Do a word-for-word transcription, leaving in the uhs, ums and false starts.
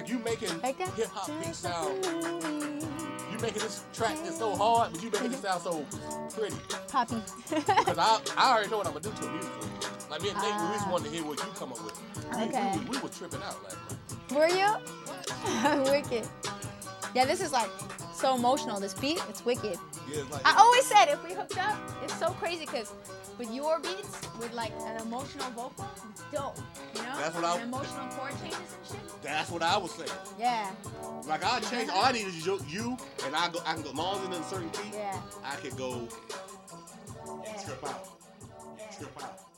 Like you making Like that? hip hop beats sound. You making this track that's so hard, but you making it sound so pretty. Poppy. Because I, I already know what I'm gonna do to it musically. Like me and Nate, we just Ah. wanted to hear what you come up with. We, Okay. we, we, we were tripping out last night. Were you? Wicked. Yeah, this is like so emotional. This beat, it's wicked. Yeah, it's like, I always said if we hooked up, it's so crazy because with your beats, with like an emotional vocal, it's dope. You know? That's what I- and emotional chord changes and shit. that's what I was saying. Yeah. Like I change, all I need is you, you and I go. I can go. As long as it's in a certain key, Yeah. I could go Yeah. trip out, trip out.